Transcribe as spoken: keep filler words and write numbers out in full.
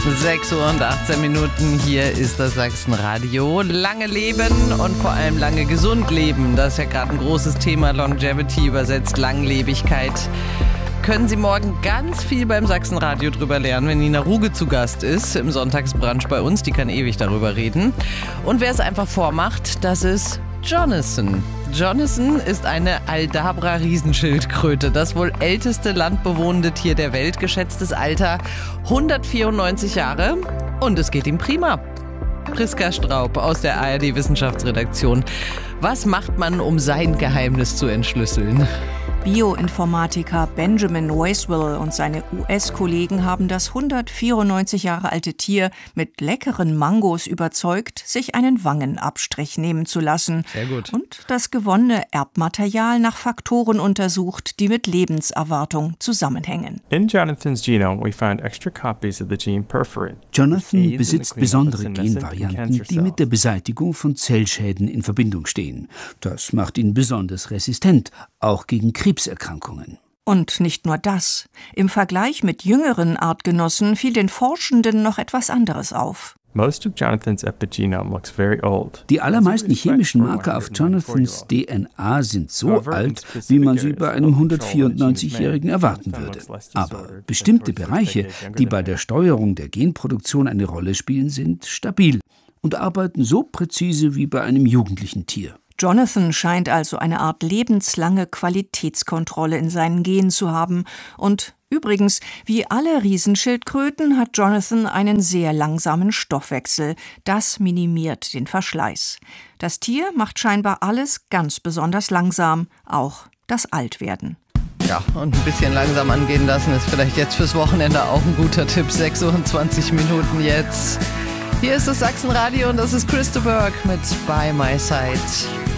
sechs Uhr und achtzehn Minuten, hier ist das Sachsenradio. Lange leben und vor allem lange gesund leben, das ist ja gerade ein großes Thema. Longevity übersetzt Langlebigkeit. Können Sie morgen ganz viel beim Sachsenradio drüber lernen, wenn Nina Ruge zu Gast ist im Sonntagsbrunch bei uns. Die kann ewig darüber reden. Und wer es einfach vormacht, das ist Jonathan. Jonathan ist eine Aldabra-Riesenschildkröte, das wohl älteste landbewohnende Tier der Welt, geschätztes Alter hundertvierundneunzig Jahre, und es geht ihm prima. Priska Straub aus der A R D-Wissenschaftsredaktion. Was macht man, um sein Geheimnis zu entschlüsseln? Bioinformatiker Benjamin Weiswell und seine U S-Kollegen haben das hundertvierundneunzig Jahre alte Tier mit leckeren Mangos überzeugt, sich einen Wangenabstrich nehmen zu lassen. Sehr gut. Und das gewonnene Erbmaterial nach Faktoren untersucht, die mit Lebenserwartung zusammenhängen. In Jonathan's genome we found extra copies of the gene perforin. Jonathan besitzt besondere Genvarianten, die mit der Beseitigung von Zellschäden in Verbindung stehen. Das macht ihn besonders resistent, auch gegen Krebserkrankungen. Und nicht nur das. Im Vergleich mit jüngeren Artgenossen fiel den Forschenden noch etwas anderes auf. Most of Jonathan's epigenome looks very old. Die allermeisten chemischen Marker auf Jonathans D N A sind so alt, wie man sie bei einem hundertvierundneunzigjährigen erwarten würde. Aber bestimmte Bereiche, die bei der Steuerung der Genproduktion eine Rolle spielen, sind stabil und arbeiten so präzise wie bei einem jugendlichen Tier. Jonathan scheint also eine Art lebenslange Qualitätskontrolle in seinen Genen zu haben. Und übrigens, wie alle Riesenschildkröten hat Jonathan einen sehr langsamen Stoffwechsel. Das minimiert den Verschleiß. Das Tier macht scheinbar alles ganz besonders langsam, auch das Altwerden. Ja, und ein bisschen langsam angehen lassen ist vielleicht jetzt fürs Wochenende auch ein guter Tipp. sechs Uhr und zwanzig Minuten jetzt. Hier ist das Sachsenradio und das ist Christa Burke mit By My Side.